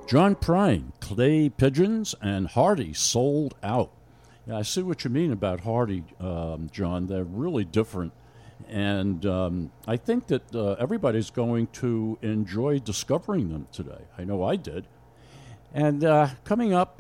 John Prine, Clay Pigeons, and Hardy, Sold Out. Yeah, I see what you mean about Hardy, John. They're really different. And I think that everybody's going to enjoy discovering them today. I know I did. And coming up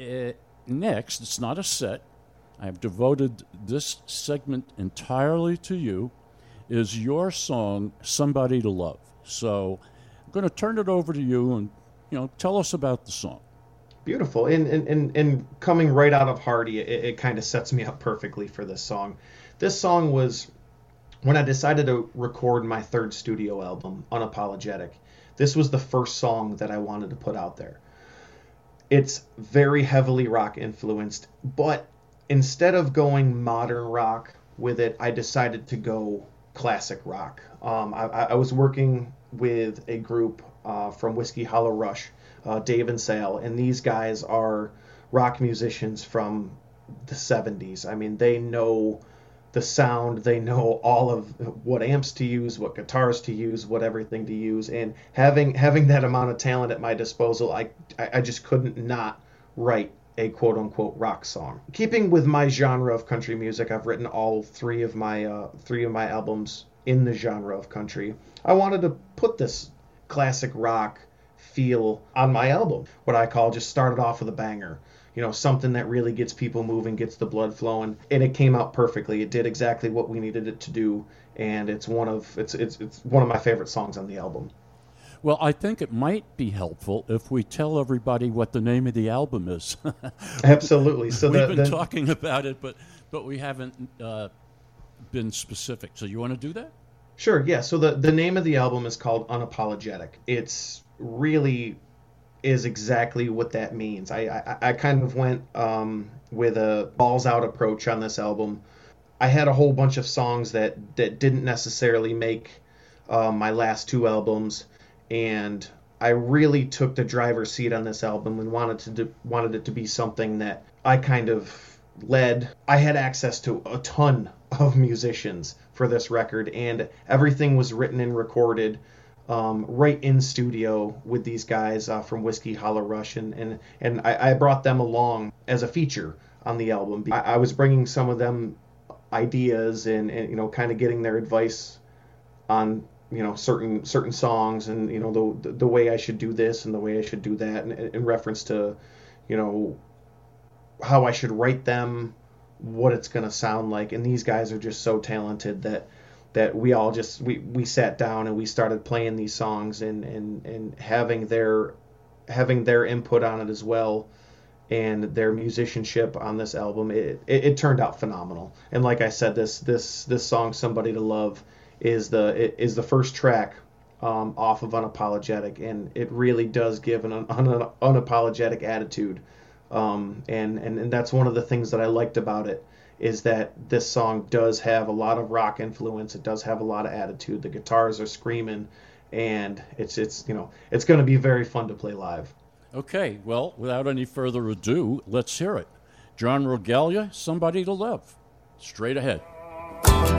next, it's not a set. I have devoted this segment entirely to you, is your song, Somebody to Love. So I'm going to turn it over to you and, tell us about the song. Beautiful. And coming right out of Hardy, it kind of sets me up perfectly for this song. This song was when I decided to record my third studio album, Unapologetic. This was the first song that I wanted to put out there. It's very heavily rock influenced, but instead of going modern rock with it, I decided to go classic rock. I was working with a group from Whiskey Hollow Rush, Dave and Sal, and these guys are rock musicians from the 70s. I mean, they know the sound, they know all of what amps to use, what guitars to use, what everything to use, and having that amount of talent at my disposal, I just couldn't not write a quote-unquote rock song. Keeping with my genre of country music, I've written all three of my albums in the genre of country. I wanted to put this classic rock feel on my album, what I call just started off with a banger. Something that really gets people moving, gets the blood flowing, and it came out perfectly. It did exactly what we needed it to do, and it's one of my favorite songs on the album. Well, I think it might be helpful if we tell everybody what the name of the album is. Absolutely. So we've been talking about it, but we haven't been specific. So you want to do that? Sure. Yeah. So the name of the album is called Unapologetic. It's really is exactly what that means. I kind of went with a balls out approach on this album. I had a whole bunch of songs that didn't necessarily make my last two albums, and I really took the driver's seat on this album and wanted it to be something that I kind of led. I had access to a ton of musicians for this record, and everything was written and recorded right in studio with these guys from Whiskey Hollow Rush, and I brought them along as a feature on the album. I was bringing some of them ideas and kind of getting their advice on certain songs, and the way I should do this and the way I should do that, and in reference to how I should write them, what it's going to sound like. And these guys are just so talented that we all just we sat down and we started playing these songs and having their input on it as well, and their musicianship on this album. It turned out phenomenal. And like I said, this song, Somebody to Love, is the first track off of Unapologetic, and it really does give an unapologetic attitude, and that's one of the things that I liked about it, is that this song does have a lot of rock influence. It does have a lot of attitude. The guitars are screaming, and it's going to be very fun to play live. Okay, well, without any further ado, let's hear it. John Rogallia, Somebody to Love. Straight ahead.